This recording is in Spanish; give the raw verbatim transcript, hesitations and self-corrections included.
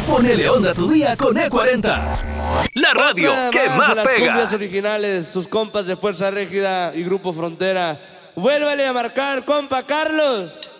Ponele onda a tu día con E cuarenta. La radio Otra que más más de las pega. cumbias originales, sus compas de Fuerza Régida y Grupo Frontera. Vuélvale a marcar, compa Carlos.